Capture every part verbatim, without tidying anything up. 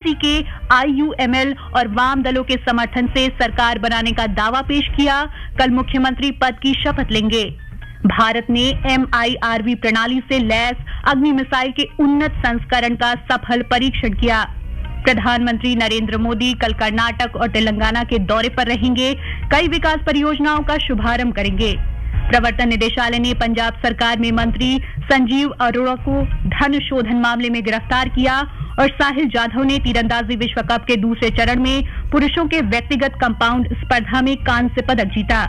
VC के, IUML और वाम दलों के समर्थन से सरकार बनाने का दावा पेश किया। कल मुख्यमंत्री पद की शपथ लेंगे। भारत ने एमआईआरवी प्रणाली से लैस अग्नि मिसाइल के उन्नत संस्करण का सफल परीक्षण किया। प्रधानमंत्री नरेंद्र मोदी कल कर्नाटक और तेलंगाना के दौरे पर रहेंगे। कई विकास परियोजनाओं का शुभारंभ करेंगे। प्रवर्तन निदेशालय ने पंजाब सरकार में मंत्री संजीव अरोड़ा को धन शोधन मामले में गिरफ्तार किया और साहिल जाधव ने तीरंदाजी विश्व कप के दूसरे चरण में पुरुषों के व्यक्तिगत कंपाउंड स्पर्धा में कांस्य पदक जीता।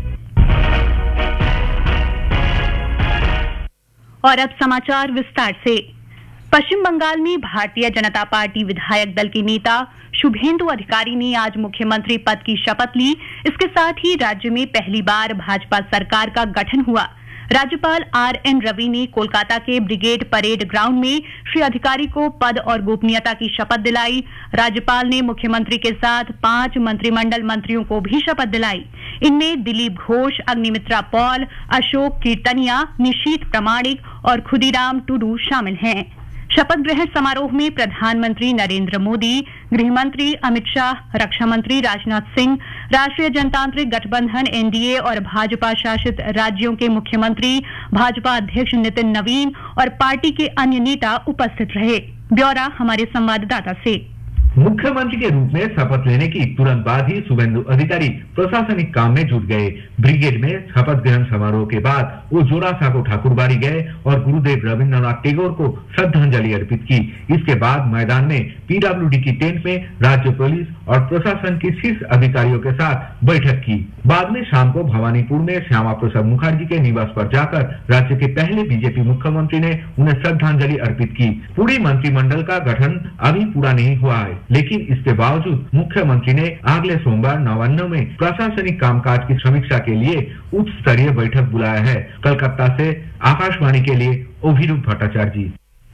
और अब समाचार विस्तार से। पश्चिम बंगाल में भारतीय जनता पार्टी विधायक दल के नेता शुभेंदु अधिकारी ने आज मुख्यमंत्री पद की शपथ ली। इसके साथ ही राज्य में पहली बार भाजपा सरकार का गठन हुआ। राज्यपाल आर एन रवि ने कोलकाता के ब्रिगेड परेड ग्राउंड में श्री अधिकारी को पद और गोपनीयता की शपथ दिलाई। राज्यपाल ने मुख्यमंत्री के साथ पांच मंत्रिमंडल मंत्रियों को भी शपथ दिलाई। इनमें दिलीप घोष, अग्निमित्रा पॉल, अशोक कीर्तनिया, निशीथ प्रमाणिक और खुदीराम टुडू शामिल हैं। शपथ ग्रहण समारोह में प्रधानमंत्री नरेंद्र मोदी, गृहमंत्री अमित शाह, रक्षा मंत्री राजनाथ सिंह, राष्ट्रीय जनतांत्रिक गठबंधन एनडीए और भाजपा शासित राज्यों के मुख्यमंत्री, भाजपा अध्यक्ष नितिन नवीन और पार्टी के अन्य नेता उपस्थित रहे। ब्यौरा हमारे संवाददाता से। मुख्यमंत्री के रूप में शपथ लेने की तुरंत बाद ही शुभेंदु अधिकारी प्रशासनिक काम में जुट गए। ब्रिगेड में शपथ ग्रहण समारोह के बाद वो जोरासांको ठाकुरबाड़ी गए और गुरुदेव रविन्द्रनाथ टैगोर को श्रद्धांजलि अर्पित की। इसके बाद मैदान में पीडब्ल्यूडी की टेंट में राज्य पुलिस और प्रशासन के शीर्ष अधिकारियों के साथ बैठक की। बाद में शाम को भवानीपुर में श्यामा प्रसाद मुखर्जी के निवास पर जाकर राज्य के पहले बीजेपी मुख्यमंत्री ने उन्हें श्रद्धांजलि अर्पित की। पूरी मंत्रिमंडल का गठन अभी पूरा नहीं हुआ है, लेकिन इसके बावजूद मुख्यमंत्री ने अगले सोमवार नवान्न में प्रशासनिक कामकाज की समीक्षा के लिए उच्च स्तरीय बैठक बुलाया है। कलकत्ता से आकाशवाणी के लिए अभिरूप भट्टाचार्य जी।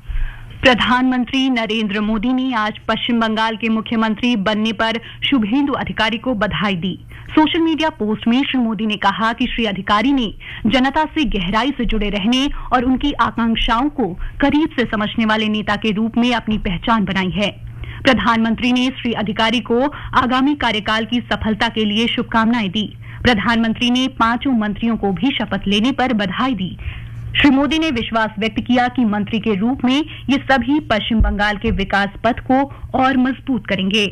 प्रधानमंत्री नरेंद्र मोदी ने आज पश्चिम बंगाल के मुख्यमंत्री बनने पर शुभेंदु अधिकारी को बधाई दी। सोशल मीडिया पोस्ट में श्री मोदी ने कहा कि श्री अधिकारी ने जनता से गहराई से जुड़े रहने और उनकी आकांक्षाओं को करीब से समझने वाले नेता के रूप में अपनी पहचान बनाई है। प्रधानमंत्री ने श्री अधिकारी को आगामी कार्यकाल की सफलता के लिए शुभकामनाएं दी। प्रधानमंत्री ने पांचों मंत्रियों को भी शपथ लेने पर बधाई दी। श्री मोदी ने विश्वास व्यक्त किया कि मंत्री के रूप में ये सभी पश्चिम बंगाल के विकास पथ को और मजबूत करेंगे।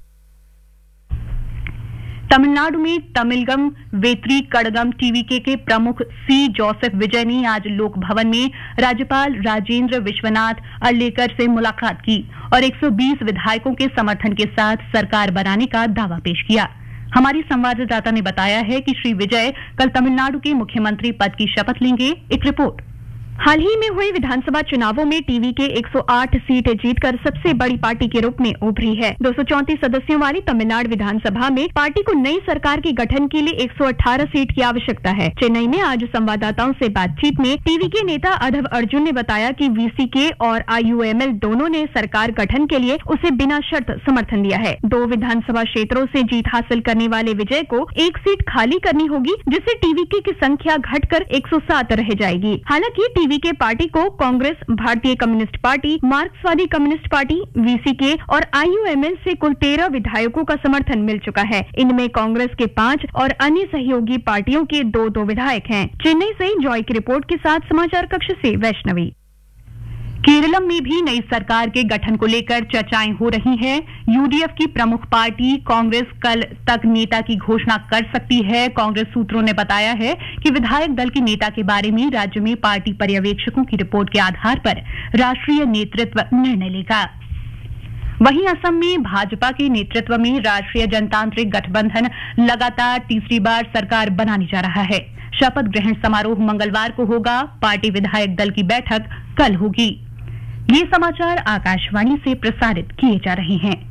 तमिलनाडु में तमिलगम वेत्री कड़गम टीवीके के प्रमुख सी जोसेफ विजय ने आज लोक भवन में राज्यपाल राजेंद्र विश्वनाथ अर्लेकर से मुलाकात की और एक सौ बीस विधायकों के समर्थन के साथ सरकार बनाने का दावा पेश किया। हमारी संवाददाता ने बताया है कि श्री विजय कल तमिलनाडु के मुख्यमंत्री पद की शपथ लेंगे। एक रिपोर्ट। हाल ही में हुए विधानसभा चुनावों में टीवी के एक सौ आठ सीटें जीतकर सबसे बड़ी पार्टी के रूप में उभरी है। दो सौ चौंतीस सदस्यों वाली तमिलनाडु विधानसभा में पार्टी को नई सरकार के गठन के लिए एक सौ अठारह सीट की आवश्यकता है। चेन्नई में आज संवाददाताओं से बातचीत में टीवी के नेता अधव अर्जुन ने बताया कि वीसीके और आईयूएमएल दोनों ने सरकार गठन के लिए उसे बिना शर्त समर्थन दिया है। दो विधानसभा क्षेत्रों से जीत हासिल करने वाले विजय को एक सीट खाली करनी होगी, जिससे टीवीके की संख्या घटकर एक सौ सात रह जाएगी। हालांकि टीवीके पार्टी को कांग्रेस, भारतीय कम्युनिस्ट पार्टी, मार्क्सवादी कम्युनिस्ट पार्टी, वीसीके और आईयूएमएल से कुल तेरह विधायकों का समर्थन मिल चुका है। इनमें कांग्रेस के पांच और अन्य सहयोगी पार्टियों के दो दो विधायक हैं। चेन्नई से जॉय की रिपोर्ट के साथ समाचार कक्ष से वैष्णवी। केरलम में भी नई सरकार के गठन को लेकर चर्चाएं हो रही हैं। यूडीएफ की प्रमुख पार्टी कांग्रेस कल तक नेता की घोषणा कर सकती है। कांग्रेस सूत्रों ने बताया है कि विधायक दल के नेता के बारे में राज्य में पार्टी पर्यवेक्षकों की रिपोर्ट के आधार पर राष्ट्रीय नेतृत्व निर्णय लेगा। वहीं असम में भाजपा के नेतृत्व में राष्ट्रीय जनतांत्रिक गठबंधन लगातार तीसरी बार सरकार बनाने जा रहा है। शपथ ग्रहण समारोह मंगलवार को होगा। पार्टी विधायक दल की बैठक कल होगी। ये समाचार आकाशवाणी से प्रसारित किए जा रहे हैं।